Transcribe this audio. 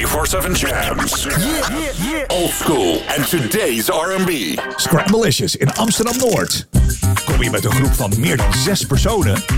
24/7 jams. Old school and today's R&B. Scramblicious in Amsterdam-Noord. Kom je met een groep van meer dan 6 personen?